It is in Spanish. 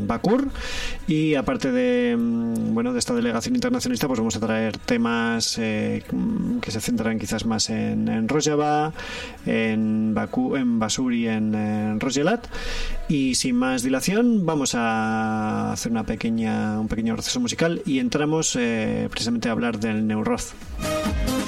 en Bakur, y aparte de esta delegación internacionalista, pues vamos a traer temas que se centran quizás más en Rojava, en Bakú, en Basur y en Rojhelat. Y sin más dilación, vamos a hacer un pequeño proceso musical y entramos precisamente a hablar del Neuroth.